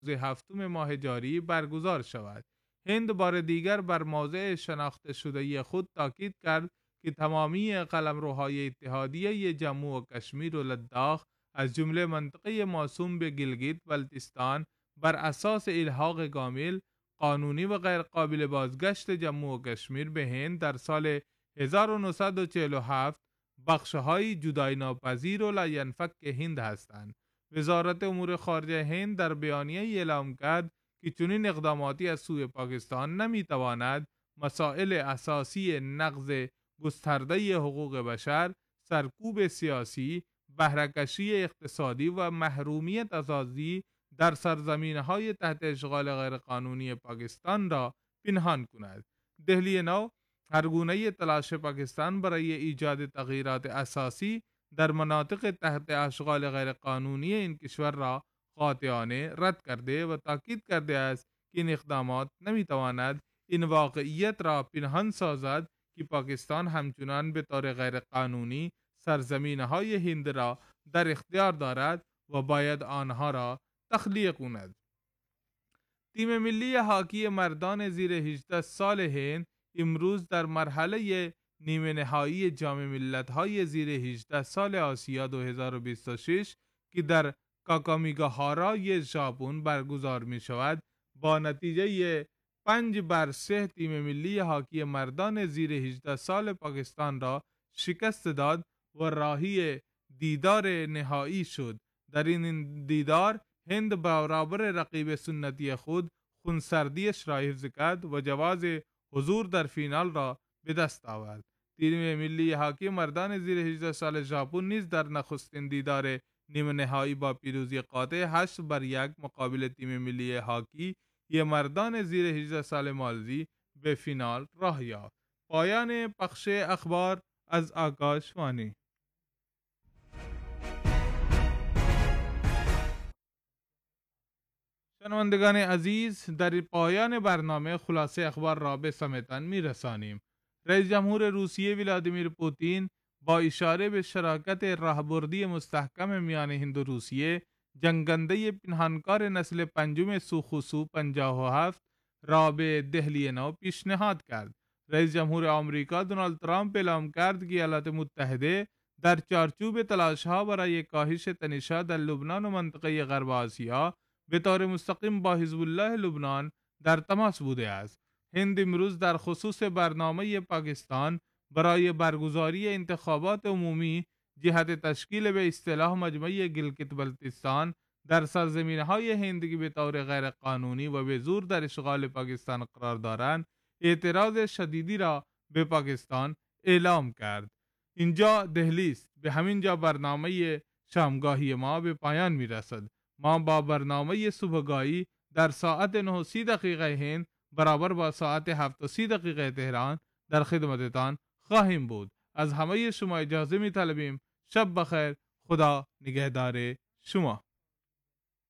هفتم ماه جاری برگزار شود. هند بار دیگر بر موضع شناخته شده خود تاکید کرد که تمامی قلمروهای اتحادیه جموں و کشمیر و لداخ از جمله منطقه موسوم به گیلگیت بلتستان بر اساس الحاق کامل، قانونی و غیر قابل بازگشت جموں و کشمیر به هند در سال 1947 بخش‌های جدای ناپذیر و لاینفک هند هستند. وزارت امور خارجه هند در بیانیه اعلام کرد که چنین اقداماتی از سوی پاکستان نمیتواند مسائل اساسی نقض گسترده حقوق بشر، سرکوب سیاسی، بهره‌کشی اقتصادی و محرومیت اساسی در سرزمین‌های تحت اشغال غیرقانونی پاکستان را پنهان کند. دهلی نو هرگونه تلاش پاکستان برای ایجاد تغییرات اساسی در مناطق تحت اشغال غیرقانونی این کشور را قاطعانه رد کرده و تاکید کرده است که این اقدامات نمیتواند این واقعیت را پنهان سازد که پاکستان همچنان به طور غیرقانونی سرزمین‌های هند را در اختیار دارد و باید آنها را تخلیه کند. تیم ملی هاکی مردان زیر 18 سال هند امروز در مرحله نیمه نهایی جام ملت‌های زیر 18 سال آسیا 2026 که در کاکامیگاهارا ژاپن برگزار می شود با نتیجه 5-3 تیم ملی هاکی مردان زیر 18 سال پاکستان را شکست داد و راهی دیدار نهایی شد. در این دیدار هند برابر رقیب سنتی خود خونسردیش را حفظ کرد و جواز حضور در فینال را به دست آورد. تیم ملی هاکی مردان زیر 18 سال ژاپن نیز در نخستین دیدار نیمه نهایی با پیروزی قاطع 8-1 مقابل تیم ملی هاکی مردان زیر 18 سال مالزی به فینال راه یافت. پایان پخش اخبار از آکاشوانی. شنوندگان عزیز، در پایان برنامه خلاصه اخبار را به سمعتان میرسانیم. رئیس جمهور روسیه ولادیمیر پوتین با اشاره به شراکت راهبردی مستحکم میان هند و روسیه، جنگنده پنهانکار نسل پنجم سوخوسو 57 را به دهلی نو پیشنهاد کرد. رئیس جمهور آمریکا دونالد ترامپ اعلام کرد که ایالات متحده در چارچوب تلاش‌ها برای کاهش تنش‌ها در لبنان و منطقه غرب آسیا به طور مستقیم با حزب الله لبنان در تماس بوده است. هند امروز در خصوص برنامه پاکستان برای برگزاری انتخابات عمومی جهت تشکیل به اصطلاح مجمع گیلگیت بلتستان در سرزمین‌های هند که به طور غیر قانونی و به زور در اشغال پاکستان قرار دارند، اعتراض شدیدی را به پاکستان اعلام کرد. اینجا دهلی است. به همین جا برنامه شامگاهی ما به پایان می‌رسد. ما با برنامه صبحگاهی در ساعت 9:30 هند برابر با ساعت 7:30 تهران در خدمتتان خواهیم بود. از همه شما اجازه می طلبیم. شب بخیر. خدا نگهدار شما.